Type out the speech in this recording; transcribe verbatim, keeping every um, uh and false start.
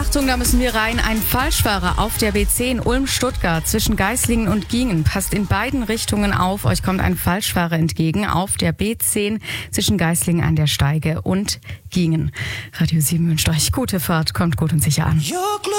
Achtung, da müssen wir rein. Ein Falschfahrer auf der B zehn Ulm-Stuttgart zwischen Geislingen und Giengen. Passt in beiden Richtungen auf. Euch kommt ein Falschfahrer entgegen auf der B zehn zwischen Geislingen an der Steige und Giengen. Radio sieben wünscht euch gute Fahrt. Kommt gut und sicher an.